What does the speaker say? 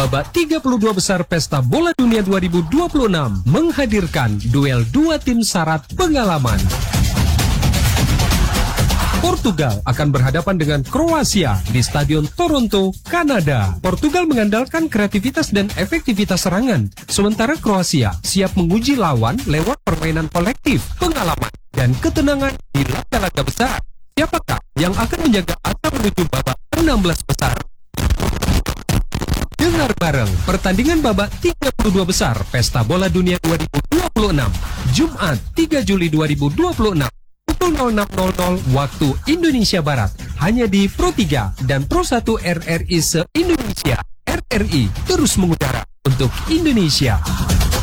babak 32 besar Pesta Bola Dunia 2026 menghadirkan duel dua tim syarat pengalaman. Portugal akan berhadapan dengan Kroasia di Stadion Toronto, Kanada. Portugal mengandalkan kreativitas dan efektivitas serangan, sementara Kroasia siap menguji lawan lewat permainan kolektif, pengalaman, dan ketenangan di laga-laga besar. Siapakah yang akan menjaga asa menuju babak 16 besar? Dengar bareng pertandingan babak 32 besar Pesta Bola Dunia 2026, Jumat 3 Juli 2026. Pukul 06.00 waktu Indonesia Barat, hanya di Pro 3 dan Pro 1 RRI se-Indonesia. RRI terus mengudara untuk Indonesia.